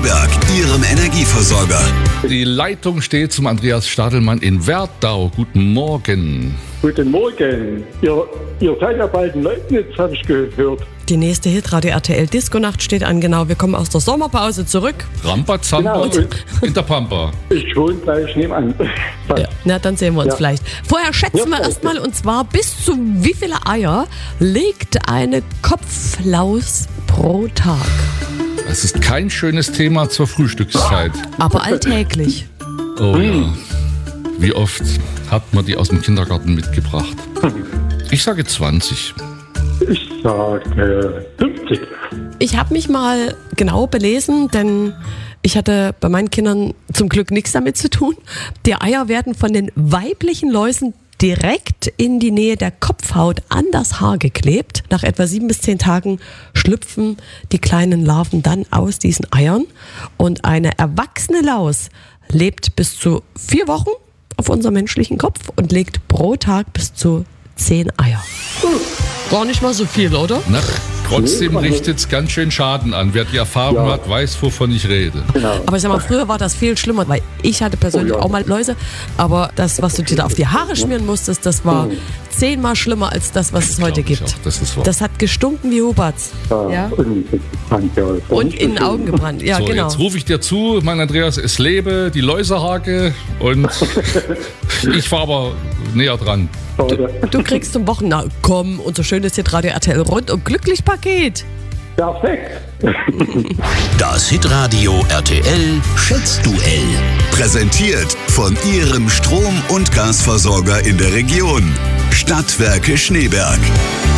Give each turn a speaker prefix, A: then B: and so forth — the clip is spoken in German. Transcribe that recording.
A: Schneeberg, Ihrem Energieversorger.
B: Die Leitung steht zum Andreas Stadelmann in Werdau. Guten Morgen.
C: Guten Morgen. Ihr seid ja bald in Leibniz, habe ich gehört.
D: Die nächste Hitradio RTL Disco-Nacht steht an, genau. Wir kommen aus der Sommerpause zurück.
B: Rambazamba in der Pampa.
C: Ich wohne gleich nebenan.
D: Ja. Na, dann sehen wir uns vielleicht. Vorher schätzen wir
C: Ja,
D: erstmal, und zwar bis zu wie viele Eier legt eine Kopflaus pro Tag?
B: Das ist kein schönes Thema zur Frühstückszeit.
D: Aber alltäglich.
B: Oh ja. Wie oft hat man die aus dem Kindergarten mitgebracht? Ich sage 20.
C: Ich sage 50.
D: Ich habe mich mal genau belesen, denn ich hatte bei meinen Kindern zum Glück nichts damit zu tun. Die Eier werden von den weiblichen Läusen direkt in die Nähe der Kopfhaut an das Haar geklebt. Nach etwa 7 bis 10 Tagen schlüpfen die kleinen Larven dann aus diesen Eiern. Und eine erwachsene Laus lebt bis zu 4 Wochen auf unserem menschlichen Kopf und legt pro Tag bis zu 10 Eier. Gar nicht mal so viel, oder?
B: Na, trotzdem richtet es ganz schön Schaden an. Wer die Erfahrung hat, weiß, wovon ich rede.
C: Genau.
D: Aber ich sag mal, früher war das viel schlimmer, weil ich hatte persönlich auch mal Läuse. Aber das, was du dir da auf die Haare schmieren musstest, das war 10-mal schlimmer als das, was es heute
B: Glaub ich
D: gibt.
B: auch, das ist wahr.
D: Das hat gestunken wie Huberts. Ja. Und in den Augen gebrannt. Ja,
B: So,
D: genau.
B: jetzt rufe ich dir zu, mein Andreas, es lebe die Läusehake und ich fahre aber näher dran.
D: Du kriegst zum Wochen, komm, unser schönes Hitradio RTL rund und glücklich Paket.
C: Perfekt.
A: Das Hitradio RTL Schätzduell. Präsentiert von Ihrem Strom- und Gasversorger in der Region. Stadtwerke Schneeberg.